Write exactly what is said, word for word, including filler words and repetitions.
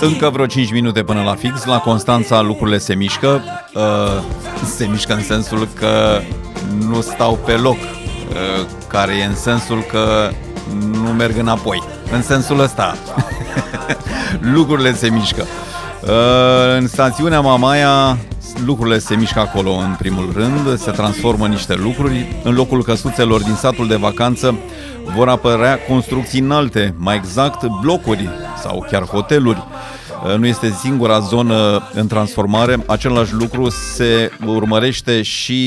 Încă vreo cinci minute până la fix. La Constanța lucrurile se mișcă. uh, Se mișcă în sensul că nu stau pe loc, uh, care e în sensul că nu merg înapoi. În sensul ăsta lucrurile se mișcă. uh, În stațiunea Mamaia lucrurile se mișcă acolo în primul rând. Se transformă niște lucruri. În locul căsuțelor din satul de vacanță vor apărea construcții înalte, mai exact blocuri sau chiar hoteluri. Nu este singura zonă în transformare. Același lucru se urmărește și